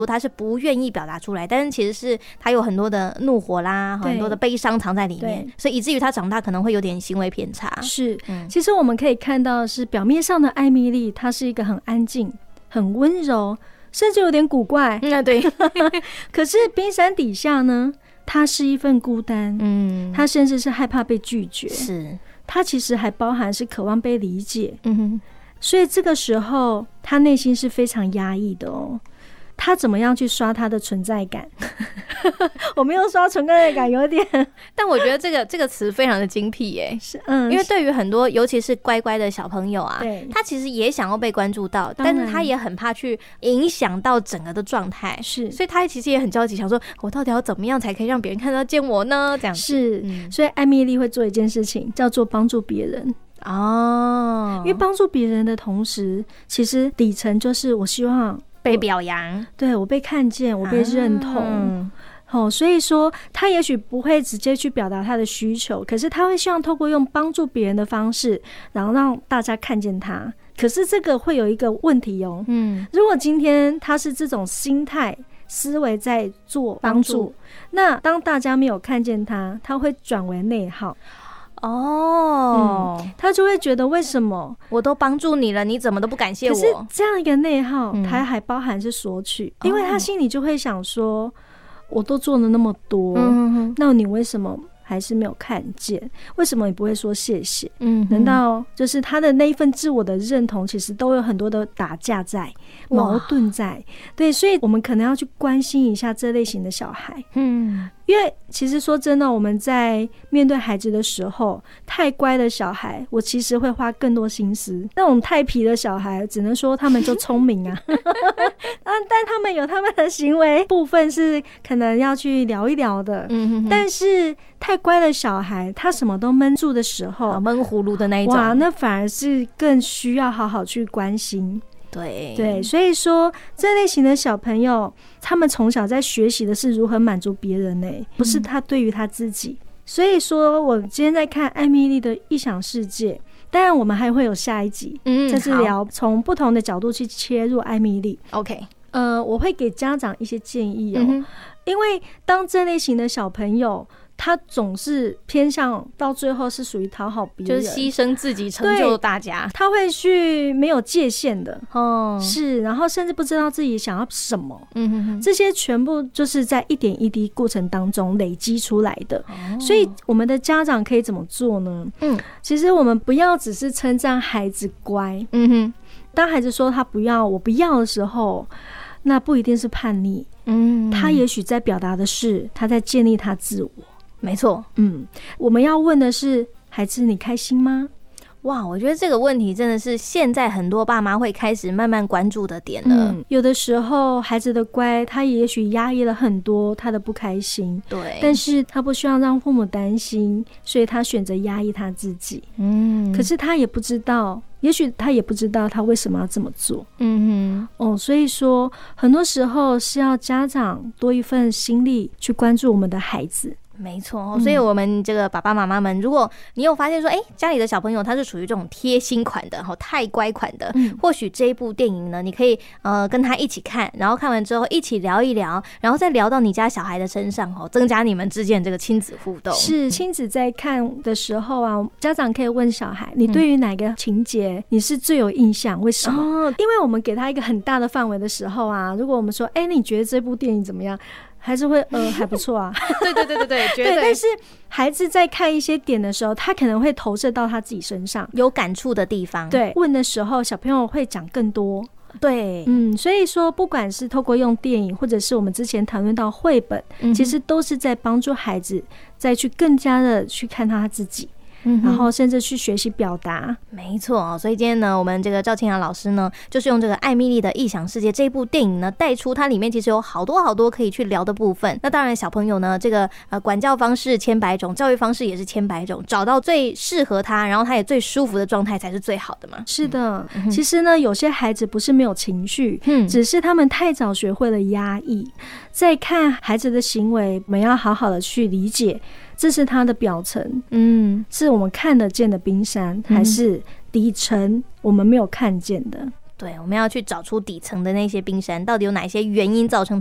他是不愿意表达出来，但是其实是他有很多的怒火啦，很多的悲伤藏在里面，所以以至于他长大可能会有点行为偏差。 是，其实我们可以看到是表面上的艾蜜莉，她是一个很安静、很温柔，甚至有点古怪。 对。 可是冰山底下呢，她是一份孤单，她甚至是害怕被拒绝， 是， 她其实还包含是渴望被理解。所以这个时候，她内心是非常压抑的哦。他怎么样去刷他的存在感？我没有刷存在感，有点。 但我觉得这个词非常的精辟耶，因为对于很多尤其是乖乖的小朋友啊，他其实也想要被关注到，但是他也很怕去影响到整个的状态，是，所以他其实也很焦急，想说我到底要怎么样才可以让别人看到见我呢？这样是，所以艾蜜莉会做一件事情，叫做帮助别人。因为帮助别人的同时，其实底层就是我希望被表扬， 对，我被看见，我被认同。所以说他也许不会直接去表达他的需求，可是他会希望透过用帮助别人的方式，然后让大家看见他。可是这个会有一个问题哦，如果今天他是这种心态思维在做帮助，那当大家没有看见他，他会转为内耗。他就会觉得为什么我都帮助你了，你怎么都不感谢我？ 可是这样一个内耗，他还包含是索取，因为他心里就会想说，我都做了那么多，那你为什么还是没有看见？为什么你不会说谢谢？难道就是他的那一份自我的认同，其实都有很多的打架在、矛盾在？对，所以我们可能要去关心一下这类型的小孩。因为其实说真的，我们在面对孩子的时候，太乖的小孩，我其实会花更多心思。那种太皮的小孩，只能说他们就聪明啊，但他们有他们的行为部分是可能要去聊一聊的。但是太乖的小孩，他什么都闷住的时候， 闷葫芦的那一种， 哇，那反而是更需要好好去关心。对，所以说这类型的小朋友，他们从小在学习的是如何满足别人呢，不是他对于他自己。所以说我今天在看艾蜜莉的异想世界，当然我们还会有下一集，这是聊从不同的角度去切入艾蜜莉。 OK， 我会给家长一些建议哦，因为当这类型的小朋友，他总是偏向到最后是属于讨好别人， 就是牺牲自己成就大家， 他会去没有界限的，是，然后甚至不知道自己想要什么，这些全部就是在一点一滴过程当中累积出来的。所以我们的家长可以怎么做呢？其实我们不要只是称赞孩子乖，当孩子说他不要，我不要的时候，那不一定是叛逆，他也许在表达的是他在建立他自我。 没错， 我们要问的是，孩子，你开心吗？ 哇，我觉得这个问题真的是现在很多爸妈会开始慢慢关注的点了。 有的时候孩子的乖，他也许压抑了很多他的不开心，对，但是他不希望让父母担心，所以他选择压抑他自己。可是他也不知道，也许他也不知道他为什么要这么做。所以说很多时候是要家长多一份心力去关注我们的孩子。 没错，所以我们这个爸爸妈妈们，如果你有发现说，家里的小朋友他是属于这种贴心款的，太乖款的，或许这一部电影呢，你可以跟他一起看，然后看完之后一起聊一聊，然后再聊到你家小孩的身上，增加你们之间的这个亲子互动。 是，亲子在看的时候啊，家长可以问小孩，你对于哪个情节你是最有印象？为什么？因为我们给他一个很大的范围的时候啊，如果我们说，你觉得这部电影怎么样？还是会还不错啊。 对，绝对。 但是孩子在看一些点的时候，他可能会投射到他自己身上， 有感触的地方。 对，问的时候小朋友会讲更多。 对， 所以说不管是透过用电影，或者是我们之前谈论到绘本，其实都是在帮助孩子再去更加的去看他自己。然后甚至去学习表达。 没错，所以今天呢，我们这个赵庆阳老师呢，就是用这个艾蜜莉的异想世界这部电影呢，带出它里面其实有好多好多可以去聊的部分。那当然小朋友呢，这个管教方式千百种，教育方式也是千百种，找到最适合他，然后他也最舒服的状态才是最好的嘛。 是的，其实呢，有些孩子不是没有情绪，只是他们太早学会了压抑。在看孩子的行为，我们要好好的去理解，这是他的表层，是我们看得见的冰山，还是底层我们没有看见的。 对，我们要去找出底层的那些冰山到底有哪些原因造成